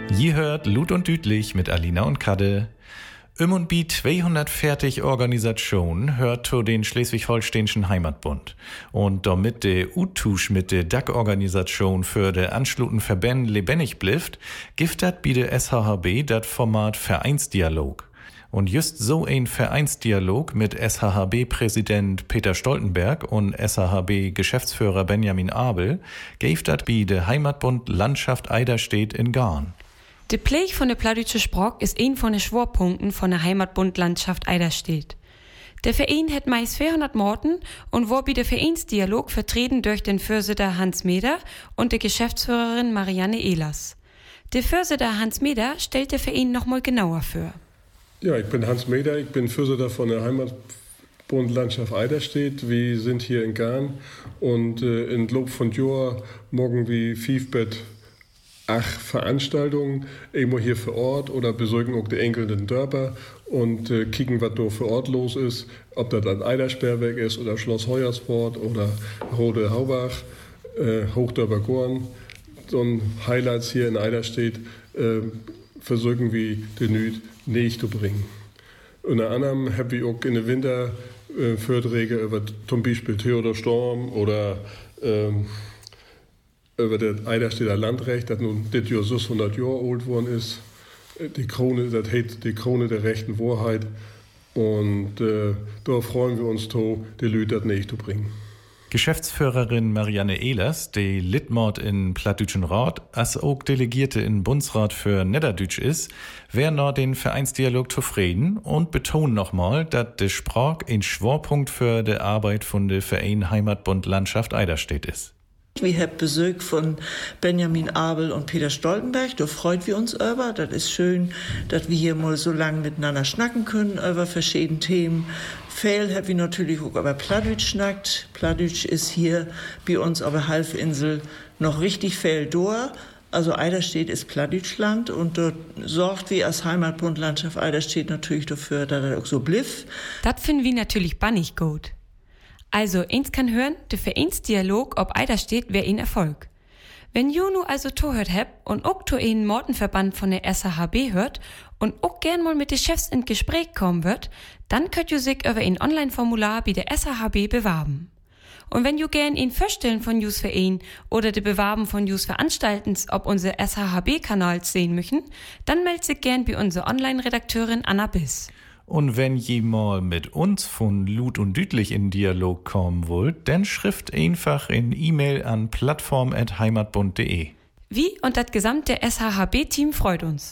Ihr hört Lut und Dütlich mit Alina und Kadde. Und bi 240 Organisationen hört zu den Schleswig-Holsteinischen Heimatbund. Und damit der Utusch mit der DAG-Organisation für de anschluten Verbänden lebendig blifft, gibt dat bi de SHHB dat Format Vereinsdialog. Und just so ein Vereinsdialog mit SHHB-Präsident Peter Stoltenberg und SHHB-Geschäftsführer Benjamin Abel gibt dat bi de Heimatbund Landschaft Eiderstedt in Garn. De Pflege von der plattdeutsche Sprach ist ein von den Schwerpunkten von der Heimatbund Landschaft Eiderstedt. Der Verein hat meist 400 Morten und war bei der Vereinsdialog vertreten durch den Vorsitter Hans Meder und die Geschäftsführerin Marianne Ehlers. Der Vorsitter Hans Meder stellt der Verein nochmal genauer vor. Ja, ich bin Hans Meder, ich bin Vorsitter von der Heimatbund Landschaft Eiderstedt. Wir sind hier in Garn und in Lob von Jahr morgen wie 5 bis 8 Veranstaltungen, irgendwo hier vor Ort oder besuchen auch die enkelnden Dörper und kicken, was da vor Ort los ist, ob das ein Eidersperrweg ist oder Schloss Hoyersfort oder Rode Haubach, Hochdörper Gorn. So ein Highlights hier in Eiderstedt versuchen wir die Nüt nicht zu bringen. Unter anderem habe ich auch in den Winter Vorträge über zum Beispiel Theodor Storm oder über das Eiderstedter Landrecht, das nun das Jahr 600 Jahre alt worden ist. Die Krone, das heißt die Krone der rechten Wahrheit. Und da freuen wir uns, die Leute das nicht zu bringen. Geschäftsführerin Marianne Ehlers, die Litmord in Plattdütschen Rat, als auch Delegierte in Bundesrat für Niederdütsch ist, wären noch den Vereinsdialog zufrieden und betonen nochmal, dass der Sprach ein Schwerpunkt für die Arbeit von der Verein Heimatbund Landschaft Eiderstedt ist. Wir haben Besuch von Benjamin Abel und Peter Stoltenberg. Da freuen wir uns über. Das ist schön, dass wir hier mal so lange miteinander schnacken können über verschiedene Themen. Viel haben wir natürlich auch über Plattdeutsch schnackt. Plattdeutsch ist hier bei uns auf der Halbinsel noch richtig viel da. Also Eiderstedt ist Plattdeutschland und dort sorgt wir als Heimatbund Landschaft Eiderstedt natürlich dafür, dass das auch so bliff. Das finden wir natürlich bannig gut. Also, eins kann hören, der Vereinsdialog ob Eiderstedt wäre ein Erfolg. Wenn Juno also zuhört habt und auch zu einen Mortenverband von der SHHB hört und auch gern mal mit den Chefs in Gespräch kommen wird, dann könnt ihr sich über ein Online-Formular bei der SHHB bewerben. Und wenn ihr gern ein Vorstellen von Jus Verein oder die Bewerben von Jus Veranstaltens ob unsere SHHB-Kanals sehen möchten, dann meldet sich gern bei unserer Online-Redakteurin Anna Biss. Und wenn je mal mit uns von Lut und Dütlich in Dialog kommen wollt, dann schrift einfach in E-Mail an plattform@heimatbund.de. Wie und das gesamte SHHB-Team freut uns.